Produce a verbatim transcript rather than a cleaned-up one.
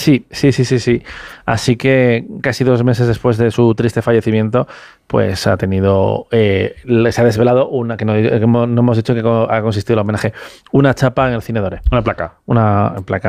Sí, sí, sí, sí, sí. Así que casi dos meses después de su triste fallecimiento, pues ha tenido, eh, se ha desvelado una, que no, que no hemos dicho que ha consistido el homenaje, una chapa en el Cine Dore. Una placa. Una placa.